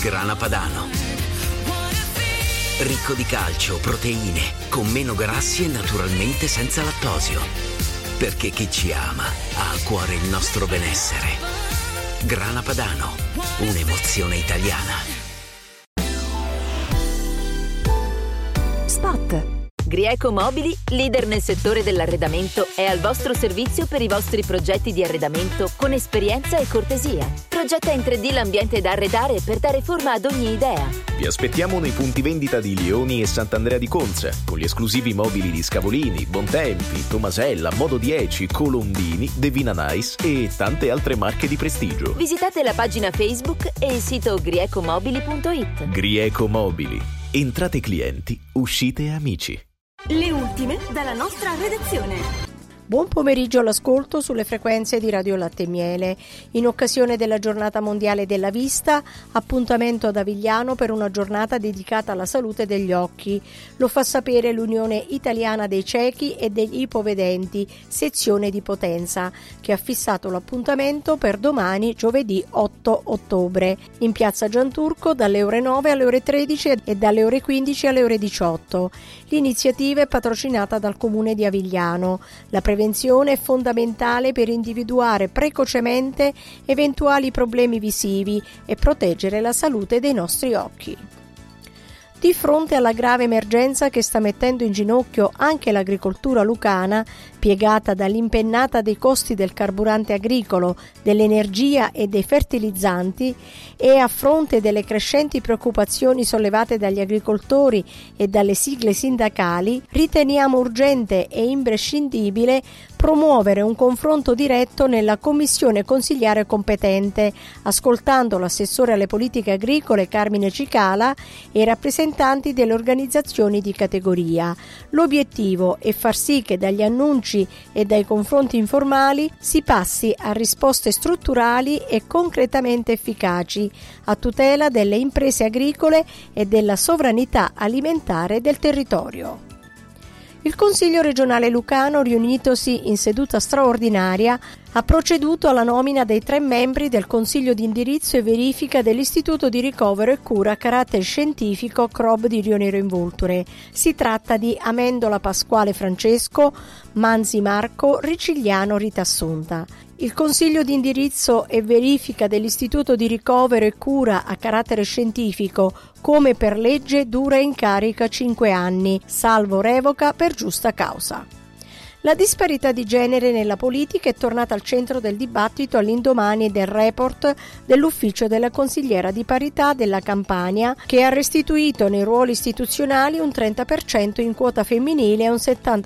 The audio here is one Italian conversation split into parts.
Grana Padano. Ricco di calcio, proteine, con meno grassi e naturalmente senza lattosio. Perché chi ci ama ha a cuore il nostro benessere. Grana Padano, un'emozione italiana. Spot. Grieco Mobili, leader nel settore dell'arredamento, è al vostro servizio per i vostri progetti di arredamento con esperienza e cortesia. Progetta in 3D l'ambiente da arredare per dare forma ad ogni idea. Vi aspettiamo nei punti vendita di Lioni e Sant'Andrea di Conza, con gli esclusivi mobili di Scavolini, Bontempi, Tomasella, Modo 10, Colombini, Devina Nice e tante altre marche di prestigio. Visitate la pagina Facebook e il sito griecomobili.it. Grieco Mobili. Entrate clienti, uscite amici. Le ultime dalla nostra redazione. Buon pomeriggio all'ascolto sulle frequenze di Radio Latte e Miele. In occasione della Giornata Mondiale della Vista, appuntamento ad Avigliano per una giornata dedicata alla salute degli occhi. Lo fa sapere l'Unione Italiana dei Ciechi e degli Ipovedenti, sezione di Potenza, che ha fissato l'appuntamento per domani, giovedì 8 ottobre, in piazza Gianturco dalle ore 9 alle ore 13 e dalle ore 15 alle ore 18. L'iniziativa è patrocinata dal Comune di Avigliano. La prevenzione è fondamentale per individuare precocemente eventuali problemi visivi e proteggere la salute dei nostri occhi. Di fronte alla grave emergenza che sta mettendo in ginocchio anche l'agricoltura lucana, piegata dall'impennata dei costi del carburante agricolo, dell'energia e dei fertilizzanti, e a fronte delle crescenti preoccupazioni sollevate dagli agricoltori e dalle sigle sindacali, riteniamo urgente e imprescindibile promuovere un confronto diretto nella commissione consigliare competente, ascoltando l'assessore alle politiche agricole Carmine Cicala e i rappresentanti delle organizzazioni di categoria. L'obiettivo è far sì che dagli annunci e dai confronti informali si passi a risposte strutturali e concretamente efficaci a tutela delle imprese agricole e della sovranità alimentare del territorio. Il Consiglio regionale lucano, riunitosi in seduta straordinaria, ha proceduto alla nomina dei 3 membri del Consiglio di indirizzo e verifica dell'Istituto di ricovero e cura a carattere scientifico CROB di Rio Nero in Vulture. Si tratta di Amendola Pasquale Francesco, Manzi Marco, Ricigliano Rita Assunta. Il Consiglio di indirizzo e verifica dell'Istituto di ricovero e cura a carattere scientifico, come per legge, dura in carica 5 anni, salvo revoca per giusta causa. La disparità di genere nella politica è tornata al centro del dibattito all'indomani del report dell'ufficio della consigliera di parità della Campania, che ha restituito nei ruoli istituzionali un 30% in quota femminile e un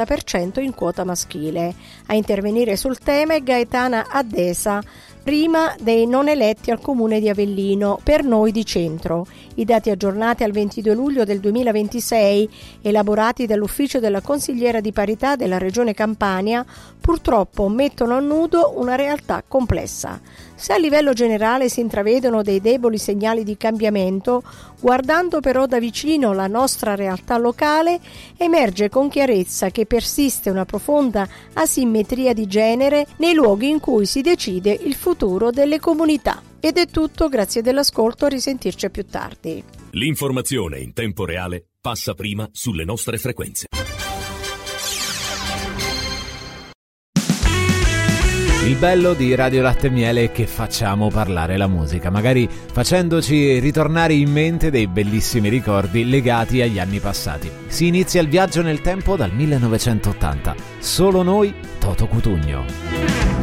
70% in quota maschile. A intervenire sul tema è Gaetana Addesa, prima dei non eletti al Comune di Avellino, per Noi di Centro. I dati aggiornati al 22 luglio del 2026, elaborati dall'ufficio della consigliera di parità della Regione Campania, purtroppo mettono a nudo una realtà complessa. Se a livello generale si intravedono dei deboli segnali di cambiamento, guardando però da vicino la nostra realtà locale, emerge con chiarezza che persiste una profonda asimmetria di genere nei luoghi in cui si decide il futuro delle comunità. Ed è tutto, grazie dell'ascolto, a risentirci più tardi. L'informazione in tempo reale passa prima sulle nostre frequenze. Il bello di Radio Latte e Miele è che facciamo parlare la musica, magari facendoci ritornare in mente dei bellissimi ricordi legati agli anni passati. Si inizia il viaggio nel tempo dal 1980. Solo noi, Toto Cutugno.